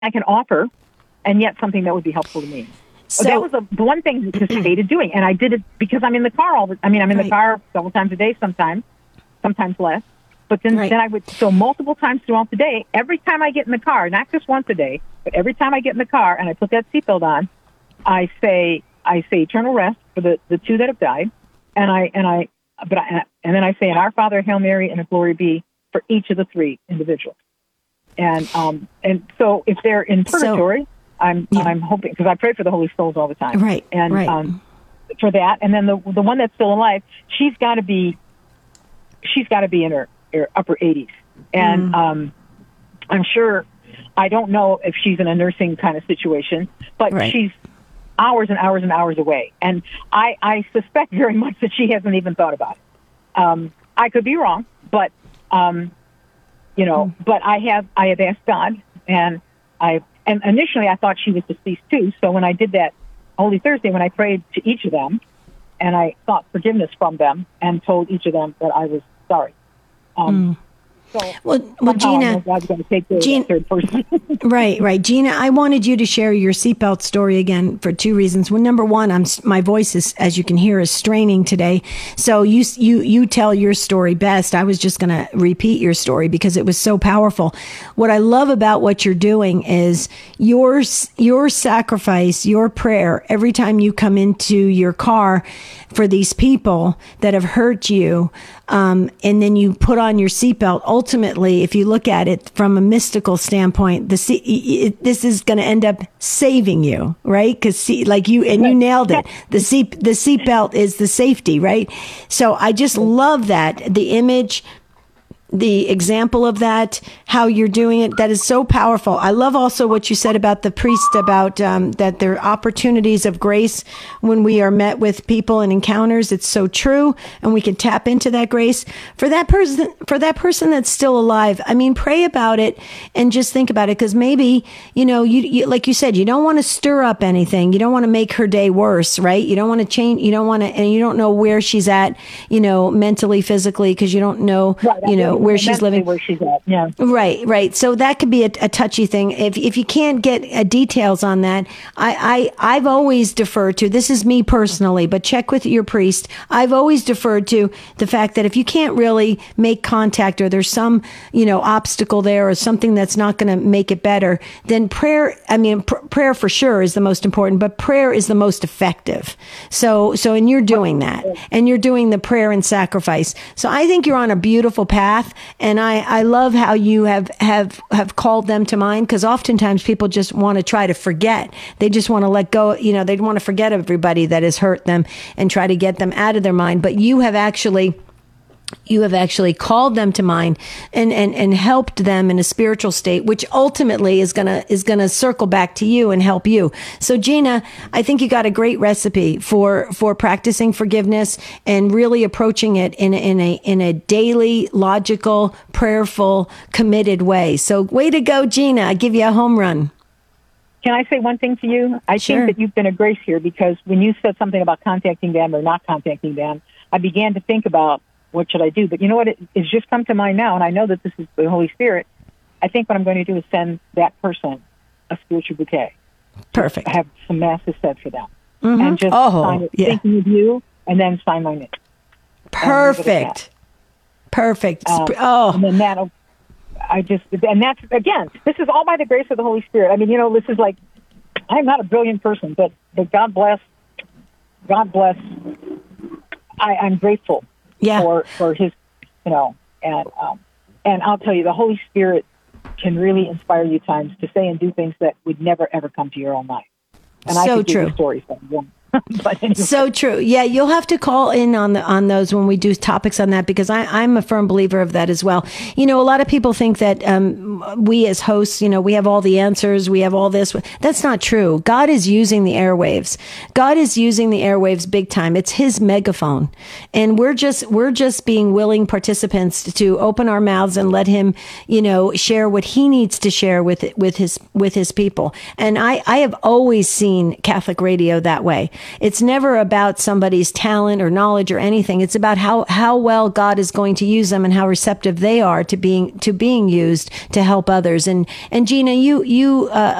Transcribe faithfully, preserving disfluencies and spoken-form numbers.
I can offer, and yet something that would be helpful to me. So, that was a, the one thing I just hated doing, and I did it because I'm in the car all the. I mean, I'm in right. the car several times a day, sometimes, sometimes less. But then, right. then I would so multiple times throughout the day. Every time I get in the car, not just once a day, but every time I get in the car and I put that seatbelt on, I say I say eternal rest for the, the two that have died, and I and I but I, and then I say an Our Father, Hail Mary, and a Glory Be for each of the three individuals. And um and so if they're in purgatory. So, I'm yeah. I'm hoping, because I pray for the holy souls all the time, right? And right. Um, for that, and then the the one that's still alive, she's got to be, she's got to be in her, her upper eighties, and mm. um, I'm sure, I don't know if she's in a nursing kind of situation, but right. she's hours and hours and hours away, and I I suspect very much that she hasn't even thought about it. Um, I could be wrong, but um, you know, mm. but I have I have asked God, and I. And initially, I thought she was deceased, too. So when I did that Holy Thursday, when I prayed to each of them, and I sought forgiveness from them and told each of them that I was sorry. Um, mm. So well, well Gina, God's going to take care Gina, of that third person. right, right. Gina, I wanted you to share your seatbelt story again for two reasons. Well, number one, I'm my voice is, as you can hear, is straining today. So you you you tell your story best. I was just going to repeat your story because it was so powerful. What I love about what you're doing is your your sacrifice, your prayer every time you come into your car for these people that have hurt you. Um, and then you put on your seatbelt. Ultimately, if you look at it from a mystical standpoint, the se- it, this is going to end up saving you, right? Because like you and you nailed it. The seat the seatbelt is the safety, right? So I just love that the image. The example of that, how you're doing it, that is so powerful. I love also what you said about the priest, about um, that there are opportunities of grace when we are met with people and encounters. It's so true, and we can tap into that grace. For that person, for that person that's still alive, I mean, pray about it and just think about it, because maybe, you know, you, you like you said, you don't want to stir up anything. You don't want to make her day worse, right? You don't want to change. You don't want to, and you don't know where she's at, you know, mentally, physically, because you don't know, right, you know. Where she's living, where she's at, yeah. Right, right. So that could be a, a touchy thing. If if you can't get uh, details on that, I, I I've always deferred to. This is me personally, but check with your priest. I've always deferred to the fact that if you can't really make contact, or there's some you know obstacle there, or something that's not going to make it better, then prayer. I mean, pr- prayer for sure is the most important, but prayer is the most effective. So so and you're doing that, and you're doing the prayer and sacrifice. So I think you're on a beautiful path. And I, I love how you have, have, have called them to mind, because oftentimes people just want to try to forget. They just want to let go. You know, they want to forget everybody that has hurt them and try to get them out of their mind. But you have actually... You have actually called them to mind and, and, and helped them in a spiritual state, which ultimately is gonna is gonna circle back to you and help you. So, Gina, I think you got a great recipe for for practicing forgiveness and really approaching it in a, in a in a daily, logical, prayerful, committed way. So, way to go, Gina! I give you a home run. Can I say one thing to you? I Sure. think that you've been a grace here, because when you said something about contacting them or not contacting them, I began to think about, what should I do? But you know what? It, it's just come to mind now, and I know that this is the Holy Spirit. I think what I'm going to do is send that person a spiritual bouquet. Perfect. I have some masses said for them. Mm-hmm. And just oh, sign it, yeah. thinking of you, and then sign my name. Perfect. Perfect. Um, oh. And then that'll, I just, and that's, again, this is all by the grace of the Holy Spirit. I mean, you know, this is like, I'm not a brilliant person, but, but God bless, God bless, I, I'm grateful. Yeah. For, for his, you know, and um, and I'll tell you, the Holy Spirit can really inspire you times to say and do things that would never ever come to your own life. And so I could true. do stories from them. But anyway. So true. Yeah, you'll have to call in on the on those when we do topics on that, because I, I'm a firm believer of that as well. You know, a lot of people think that um, we as hosts, you know, we have all the answers, we have all this. That's not true. God is using the airwaves. God is using the airwaves big time. It's his megaphone, and we're just we're just being willing participants to open our mouths and let him, you know, share what he needs to share with with his with his people. And I I have always seen Catholic radio that way. it's never about somebody's talent or knowledge or anything. It's about how, how well God is going to use them and how receptive they are to being, to being used to help others. And, and Gina, you, you, uh,